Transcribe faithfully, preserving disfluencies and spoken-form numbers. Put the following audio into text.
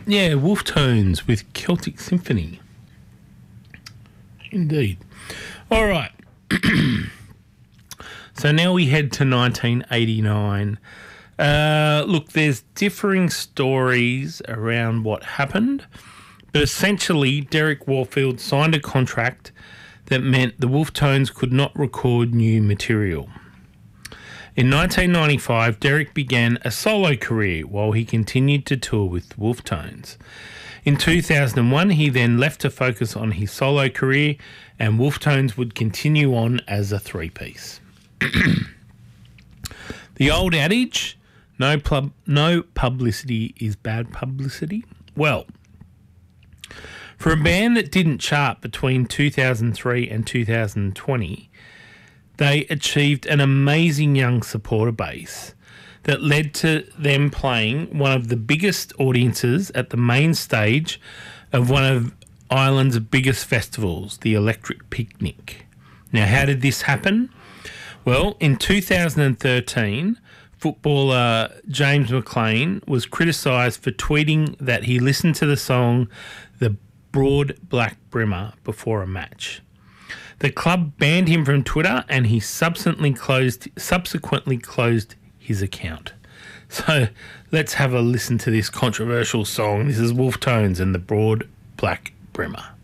Yeah, Wolf Tones with Celtic Symphony. Indeed. All right. So now we head to nineteen eighty-nine. Uh, look, there's differing stories around what happened, but essentially Derek Warfield signed a contract that meant the Wolf Tones could not record new material. In nineteen ninety-five, Derek began a solo career while he continued to tour with Wolf Tones. In two thousand one, he then left to focus on his solo career, and Wolf Tones would continue on as a three-piece. The old adage, no, pub- no publicity is bad publicity. Well, for a band that didn't chart between two thousand three and two thousand twenty, they achieved an amazing young supporter base that led to them playing one of the biggest audiences at the main stage of one of Ireland's biggest festivals, the Electric Picnic. Now, how did this happen? Well, in two thousand thirteen, footballer James McLean was criticised for tweeting that he listened to the song The Broad Black Brimmer before a match. The club banned him from Twitter, and he subsequently closed subsequently closed his account. So let's have a listen to this controversial song. This is Wolf Tones and The Broad Black Brimmer.